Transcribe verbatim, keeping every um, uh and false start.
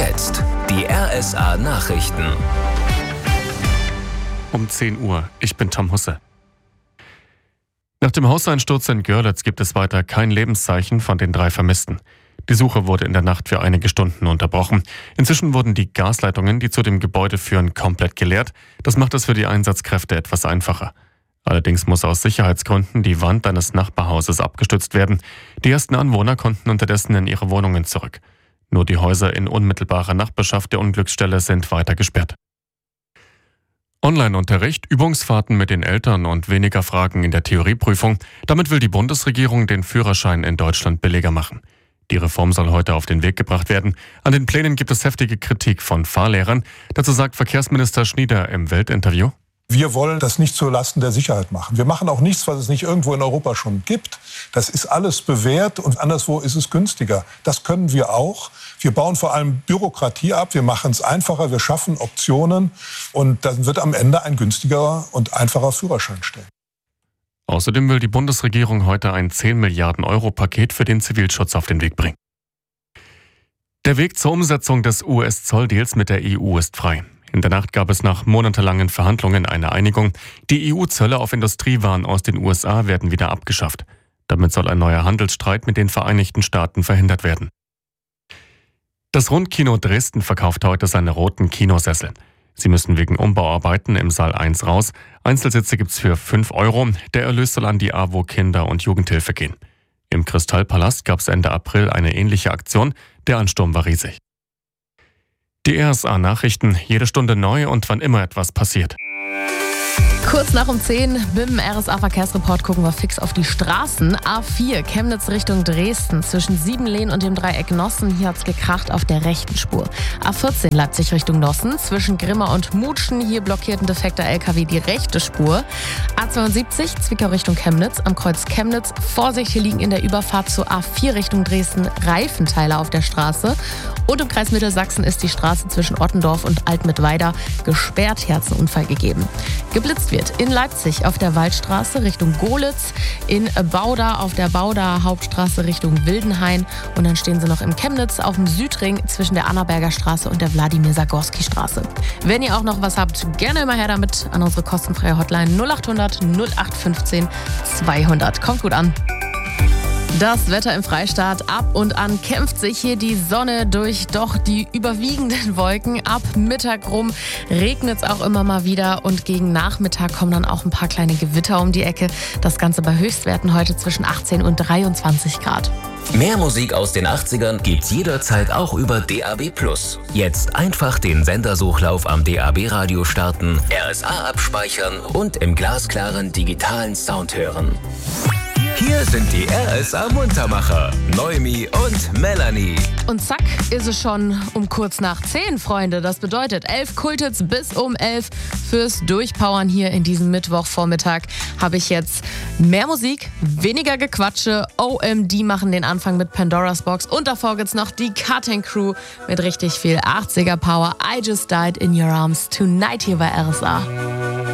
jetzt die R S A-Nachrichten. Um zehn Uhr. Ich bin Tom Husse. Nach dem Hauseinsturz in Görlitz gibt es weiter kein Lebenszeichen von den drei Vermissten. Die Suche wurde in der Nacht für einige Stunden unterbrochen. Inzwischen wurden die Gasleitungen, die zu dem Gebäude führen, komplett geleert. Das macht es für die Einsatzkräfte etwas einfacher. Allerdings muss aus Sicherheitsgründen die Wand eines Nachbarhauses abgestützt werden. Die ersten Anwohner konnten unterdessen in ihre Wohnungen zurück. Nur die Häuser in unmittelbarer Nachbarschaft der Unglücksstelle sind weiter gesperrt. Online-Unterricht, Übungsfahrten mit den Eltern und weniger Fragen in der Theorieprüfung. Damit will die Bundesregierung den Führerschein in Deutschland billiger machen. Die Reform soll heute auf den Weg gebracht werden. An den Plänen gibt es heftige Kritik von Fahrlehrern. Dazu sagt Verkehrsminister Schnieder im Welt-Interview: Wir wollen das nicht zulasten der Sicherheit machen. Wir machen auch nichts, was es nicht irgendwo in Europa schon gibt. Das ist alles bewährt und anderswo ist es günstiger. Das können wir auch. Wir bauen vor allem Bürokratie ab. Wir machen es einfacher. Wir schaffen Optionen. Und dann wird am Ende ein günstigerer und einfacher Führerschein stehen. Außerdem will die Bundesregierung heute ein zehn Milliarden Euro Paket für den Zivilschutz auf den Weg bringen. Der Weg zur Umsetzung des U S-Zolldeals mit der E U ist frei. In der Nacht gab es nach monatelangen Verhandlungen eine Einigung. Die E U-Zölle auf Industriewaren aus den U S A werden wieder abgeschafft. Damit soll ein neuer Handelsstreit mit den Vereinigten Staaten verhindert werden. Das Rundkino Dresden verkauft heute seine roten Kinosessel. Sie müssen wegen Umbauarbeiten im Saal eins raus. Einzelsitze gibt's für fünf Euro. Der Erlös soll an die AWO Kinder- und Jugendhilfe gehen. Im Kristallpalast gab es Ende April eine ähnliche Aktion. Der Ansturm war riesig. Die R S A-Nachrichten, jede Stunde neu und wann immer etwas passiert. Kurz nach um zehn mit dem R S A-Verkehrsreport gucken wir fix auf die Straßen. A vier, Chemnitz Richtung Dresden, zwischen Siebenlehn und dem Dreieck Nossen. Hier hat's gekracht auf der rechten Spur. A vierzehn, Leipzig Richtung Nossen, zwischen Grimma und Mutschen. Hier blockiert ein defekter L K W die rechte Spur. A zweiundsiebzig, Zwickau Richtung Chemnitz, am Kreuz Chemnitz. Vorsicht, hier liegen in der Überfahrt zur A vier Richtung Dresden Reifenteile auf der Straße. Und im Kreis Mittelsachsen ist die Straße zwischen Ottendorf und Altmittweida gesperrt. Hier hat's einen Unfall gegeben. Geblitzt wird in Leipzig auf der Waldstraße Richtung Golitz, in Bauda auf der Bauda Hauptstraße Richtung Wildenhain und dann stehen sie noch im Chemnitz auf dem Südring zwischen der Annaberger Straße und der Wladimir-Sagorski-Straße. Wenn ihr auch noch was habt, gerne immer her damit an unsere kostenfreie Hotline null acht hundert null acht fünfzehn zweihundert. Kommt gut an. Das Wetter im Freistaat. Ab und an kämpft sich hier die Sonne durch doch die überwiegenden Wolken. Ab Mittag rum regnet es auch immer mal wieder und gegen Nachmittag kommen dann auch ein paar kleine Gewitter um die Ecke. Das Ganze bei Höchstwerten heute zwischen achtzehn und dreiundzwanzig Grad. Mehr Musik aus den achtzigern gibt's jederzeit auch über D A B plus. Jetzt einfach den Sendersuchlauf am D A B-Radio starten, R S A abspeichern und im glasklaren digitalen Sound hören. Hier sind die R S A-Muntermacher, Noemi und Melanie. Und zack, ist es schon um kurz nach zehn, Freunde. Das bedeutet elf Kultits bis um elf fürs Durchpowern hier in diesem Mittwochvormittag. Habe ich jetzt mehr Musik, weniger Gequatsche. O M D machen den Anfang mit Pandora's Box. Und davor gibt's noch die Cutting Crew mit richtig viel achtziger Power. I Just Died in Your Arms Tonight hier bei R S A.